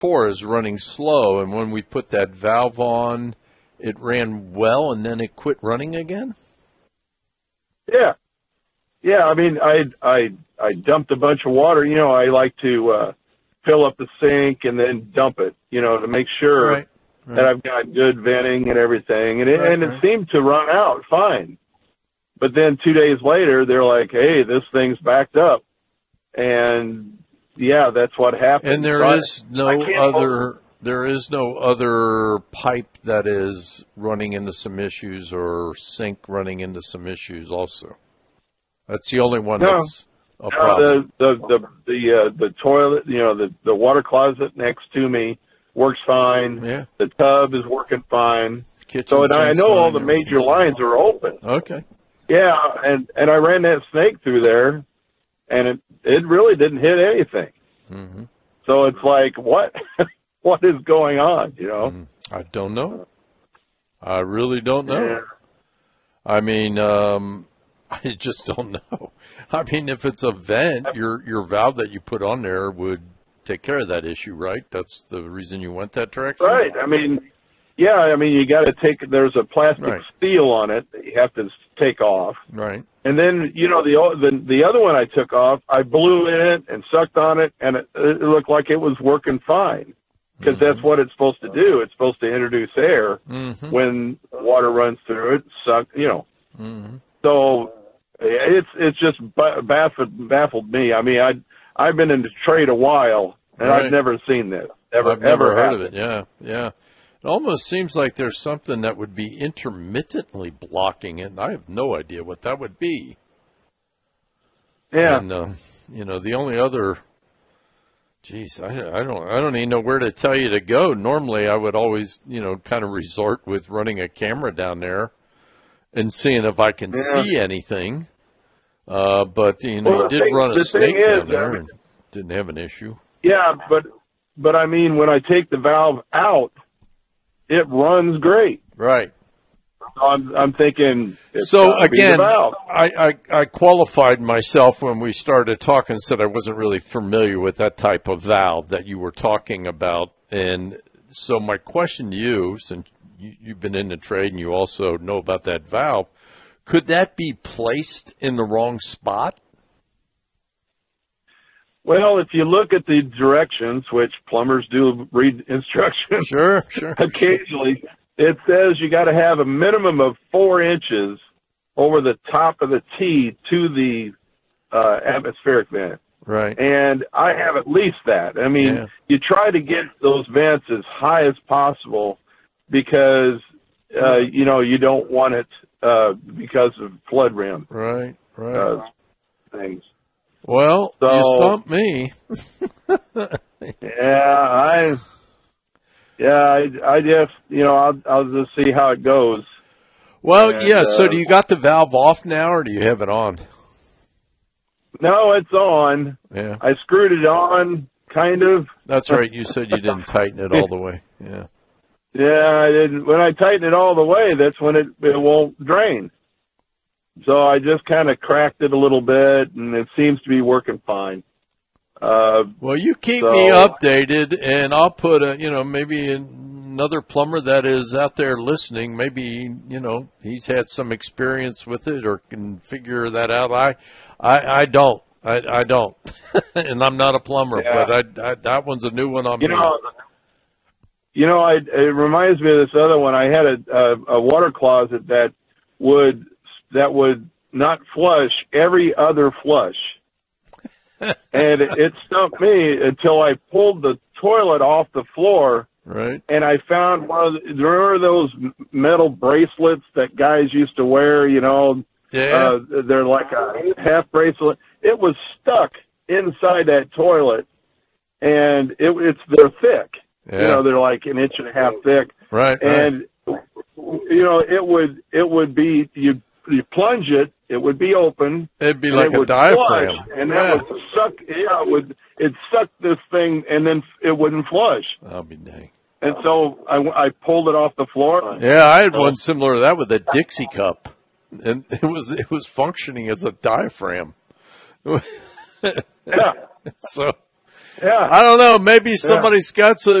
4 is running slow, and when we put that valve on, it ran well, and then it quit running again? Yeah. Yeah, I mean, I dumped a bunch of water. You know, I like to fill up the sink and then dump it, you know, to make sure that I've got good venting and everything. And it seemed to run out fine. But then 2 days later, they're like, hey, this thing's backed up. And, yeah, that's what happened. And there is no other pipe that is running into some issues or sink running into some issues also. That's the only one that's a problem. The toilet, you know, the water closet next to me works fine. Yeah. The tub is working fine. Kitchen so I know all the major lines are open. Okay. Yeah, and I ran that snake through there, and it really didn't hit anything. Mm-hmm. So it's like, what is going on, you know? I don't know. I really don't know. Yeah. I mean, I just don't know. I mean, if it's a vent, your valve that you put on there would take care of that issue, right? That's the reason you went that direction? Right. I mean, yeah, I mean, you got to there's a plastic steel on it that you have to take off. Right. And then, you know, the other one I took off, I blew in it and sucked on it, and it looked like it was working fine. Because that's what it's supposed to do. It's supposed to introduce air when water runs through it, suck, you know. So it's just baffled me. I mean, I've been in the trade a while, and I've never seen this. I've never heard of it. Yeah, yeah. It almost seems like there's something that would be intermittently blocking it, and I have no idea what that would be. Yeah. And you know, the only other, geez, I don't even know where to tell you to go. Normally, I would always, you know, kind of resort with running a camera down there and seeing if I can see anything. But you know, you did run a snake down there and didn't have an issue. Yeah, but I mean, when I take the valve out, it runs great. Right. I'm thinking. So again, I qualified myself when we started talking. Said I wasn't really familiar with that type of valve that you were talking about, and so my question to you, since you've been in the trade and you also know about that valve, could that be placed in the wrong spot? Well, if you look at the directions, which plumbers do read instructions, sure. occasionally, it says you got to have a minimum of 4 inches over the top of the T to the atmospheric vent. Right. And I have at least that. I mean, you try to get those vents as high as possible because, you know, you don't want it because of flood rim. Right. Things. Well, so, you stumped me. I just, you know, I'll just see how it goes. Well, and, so do you got the valve off now, or do you have it on? No, it's on. Yeah. I screwed it on, kind of. That's right. You said you didn't tighten it all the way. Yeah. Yeah, I didn't. When I tighten it all the way, that's when it won't drain. So I just kind of cracked it a little bit, and it seems to be working fine. Well, you keep me updated, and I'll put maybe another plumber that is out there listening. Maybe, you know, he's had some experience with it or can figure that out. I don't, and I'm not a plumber, but that one's a new one on me. You know, it reminds me of this other one. I had a water closet that would not flush every other flush. And it stumped me until I pulled the toilet off the floor. Right. And I found remember those metal bracelets that guys used to wear, you know? Yeah. They're like a half bracelet. It was stuck inside that toilet, and they're thick. Yeah. You know, they're like 1.5 inches thick. Right. And, you know, it would be, you plunge it, it would be open. It'd be like a diaphragm. Flush, and that would suck, it'd suck this thing, and then it wouldn't flush. I'll be dang. And so I pulled it off the floor. Yeah, I had one similar to that with a Dixie cup. And it was functioning as a diaphragm. Yeah. So, Yeah. I don't know. Maybe somebody's got